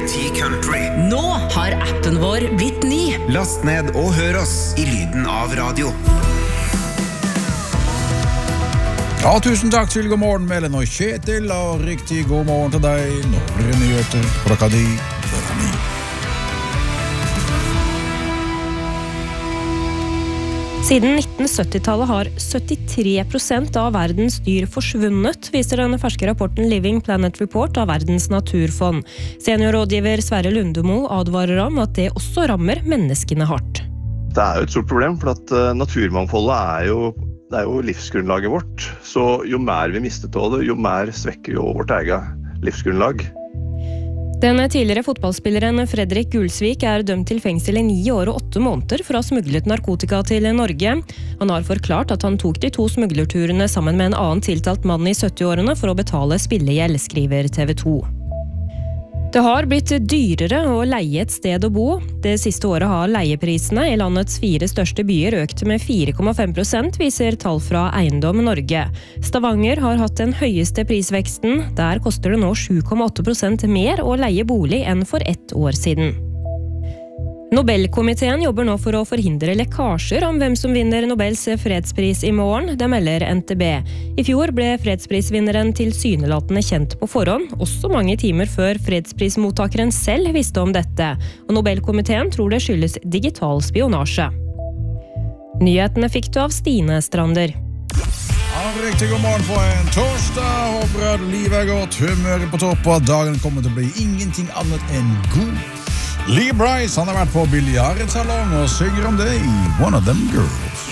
P10 Country. Nå har appen vår blitt ny. Last ned og hør oss I lyden av radio. Ja, tusen takk til God morgen, Mellen og Kjetil, og riktig god morgen til deg. Nå blir det nyheter klokka 9. Siden 1970-tallet har 73% av verdens dyr forsvunnet, viser den ferske rapporten Living Planet Report av Verdens naturfond. Seniorrådgiver Sverre Lundemo advarer om at det også rammer menneskene hardt. Det jo et stort problem, for at naturmangfoldet det jo livsgrunnlaget vårt. Så jo mer vi mistet av det, jo mer svekker jo vårt eget livsgrunnlag. Den tidligere fotballspilleren Fredrik Gulsvik dømt til fengsel I 9 år og 8 måneder for å ha smuglet narkotika til Norge. Han har forklart at han tok de 2 smuglerturene sammen med en annen tiltalt mann I 70-årene for å betale spillegjeld, skriver TV 2. Det har blitt dyrere å leie et sted å bo. Det siste året har leieprisene I landets 4 største byer økt med 4,5%, viser tall fra Eiendom Norge. Stavanger har hatt den høyeste prisveksten. Der koster det nå 7,8% mer å leie bolig enn for 1 år siden. Nobelkomiteen jobber nå for å forhindre lekkasjer om hvem som vinner Nobels fredspris I morgen, det melder NTB. I fjor ble fredsprisvinneren tilsynelatende kjent på forhånd, også mange timer før fredsprismottakeren selv visste om dette, og Nobelkomiteen tror det skyldes digital spionasje. Nyhetene fikk du av Stine Strander. Ja, riktig god morgen på en torsdag. Håper at livet godt, humøret på topp, og at dagen kommer til å bli ingenting annet enn god. Lee Brice, han har vært på biljardsalong og synger om det I One of Them Girls.